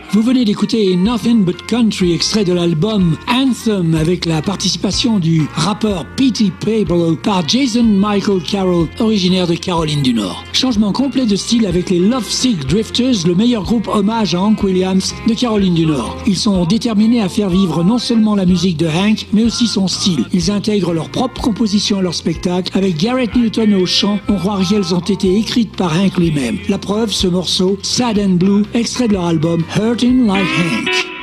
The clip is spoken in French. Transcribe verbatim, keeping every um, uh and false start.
Vous venez d'écouter Nothing But Country, extrait de l'album Anthem, avec la participation du rappeur P T Pablo par Jason Michael Carroll, originaire de Caroline du Nord. Changement complet de style avec les Lovesick Drifters, le meilleur groupe hommage à Hank Williams de Caroline du Nord. Ils sont déterminés à faire vivre non seulement la musique de Hank, mais aussi son style. Ils intègrent leur propre composition à leur spectacle. Avec Garrett Newton au chant, on croirait qu'elles ont été écrites par Hank lui-même. La preuve, ce morceau, Sad and Blue, extrait de leur album Hurtin' Like Hank.